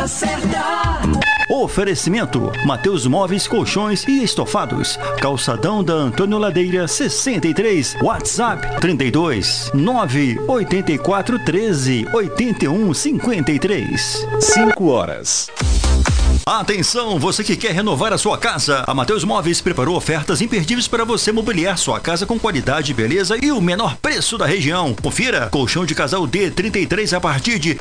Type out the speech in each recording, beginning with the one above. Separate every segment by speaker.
Speaker 1: hora certa.
Speaker 2: Oferecimento: Mateus Móveis, Colchões e Estofados. Calçadão da Antônio Ladeira 63. WhatsApp 32 984 13 81 53.
Speaker 3: 5 horas.
Speaker 2: Atenção, você que quer renovar a sua casa. A Mateus Móveis preparou ofertas imperdíveis para você mobiliar sua casa com qualidade, beleza e o menor preço da região. Confira: colchão de casal D33 a partir de R$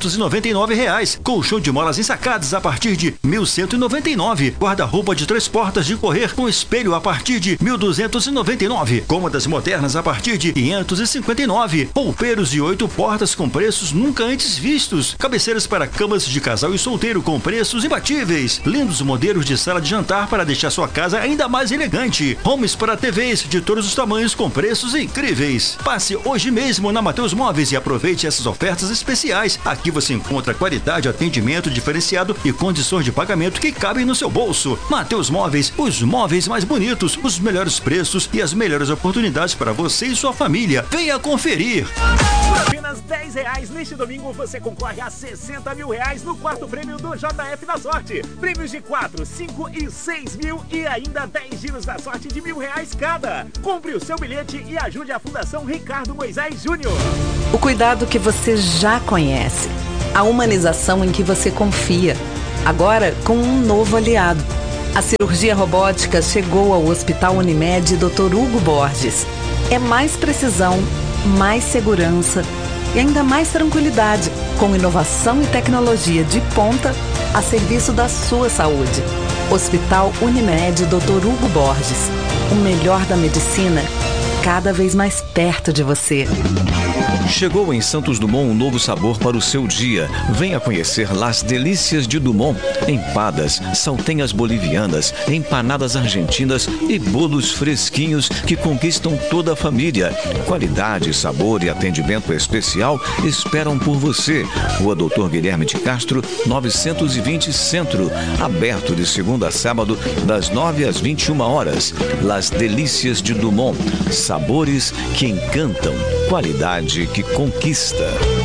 Speaker 2: 799. Colchão de molas ensacadas a partir de R$ 1.199. Guarda-roupa de 3 portas de correr com espelho a partir de R$ 1.299. Cômodas modernas a partir de R$ 559. Poupeiros de 8 portas com preços nunca antes vistos. Cabeceiras para camas de casal e solteiro com preços imbatíveis. Lindos modelos de sala de jantar para deixar sua casa ainda mais elegante. Homes para TVs de todos os tamanhos com preços incríveis. Passe hoje mesmo na Mateus Móveis e aproveite essas ofertas especiais. Aqui você encontra qualidade, atendimento diferenciado e condições de pagamento que cabem no seu bolso. Mateus Móveis, os móveis mais bonitos, os melhores preços e as melhores oportunidades para você e sua família. Venha conferir.
Speaker 4: Por apenas R$10 neste domingo você concorre a R$60 mil no quarto prêmio do JF da Sorte. Prêmios de 4, 5 e 6 mil e ainda 10 giros da sorte de R$1.000 cada. Compre o seu bilhete e ajude a Fundação Ricardo Moisés Júnior.
Speaker 5: O cuidado que você já conhece. A humanização em que você confia. Agora com um novo aliado. A cirurgia robótica chegou ao Hospital Unimed Dr. Hugo Borges. É mais precisão, mais segurança e ainda mais tranquilidade, com inovação e tecnologia de ponta a serviço da sua saúde. Hospital Unimed Dr. Hugo Borges. O melhor da medicina, cada vez mais perto de você.
Speaker 3: Chegou em Santos Dumont um novo sabor para o seu dia. Venha conhecer Las Delícias de Dumont. Empadas, saltenhas bolivianas, empanadas argentinas e bolos fresquinhos que conquistam toda a família. Qualidade, sabor e atendimento especial esperam por você. Rua Doutor Guilherme de Castro, 920 Centro. Aberto de segunda a sábado, das 9 às 21 horas. Las Delícias de Dumont. Sabores que encantam. Qualidade que conquista.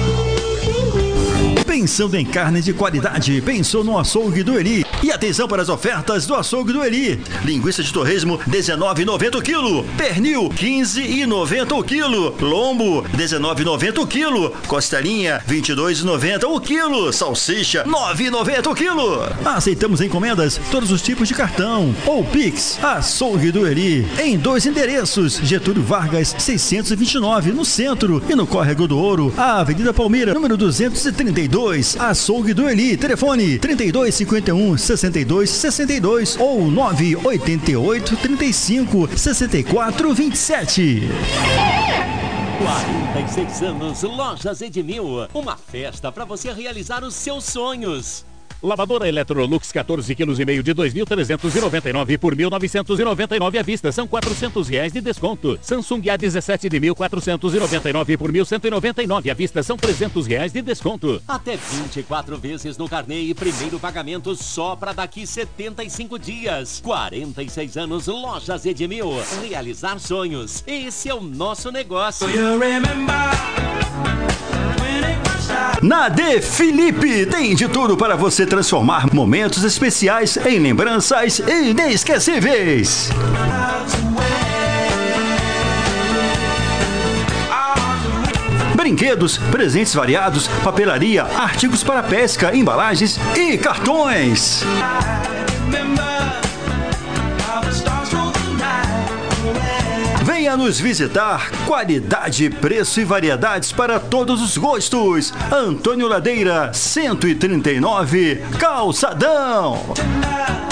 Speaker 2: Pensando em carne de qualidade, pensou no Açougue do Eli. E atenção para as ofertas do Açougue do Eli. Linguiça de torresmo, R$19,90 o quilo. Pernil, R$15,90 o quilo. Lombo, R$19,90 o quilo. Costelinha, R$22,90 o quilo. Salsicha, R$9,90 o quilo. Aceitamos encomendas, todos os tipos de cartão ou Pix. Açougue do Eli, em 2 endereços: Getúlio Vargas, 629, no centro, e no Córrego do Ouro, a Avenida Palmeira, número 232. Açougue do Eli, telefone 3251 6262 ou 988 35 64 27.
Speaker 6: 46 anos, Lojas Edmil. Uma festa para você realizar os seus sonhos.
Speaker 4: Lavadora Electrolux 14,5 kg de 2.399 por 1.999 à vista, são R$400 de desconto. Samsung A17 de 1.499 por 1.199 à vista, são R$300 de desconto.
Speaker 6: Até 24 vezes no carnê e primeiro pagamento só para daqui 75 dias. 46 anos, Lojas Edmil. Realizar sonhos, esse é o nosso negócio.
Speaker 2: Na De Felipe tem de tudo para você transformar momentos especiais em lembranças inesquecíveis. Brinquedos, presentes variados, papelaria, artigos para pesca, embalagens e cartões. Venha nos visitar. Qualidade, preço e variedades para todos os gostos. Antônio Ladeira, 139, Calçadão.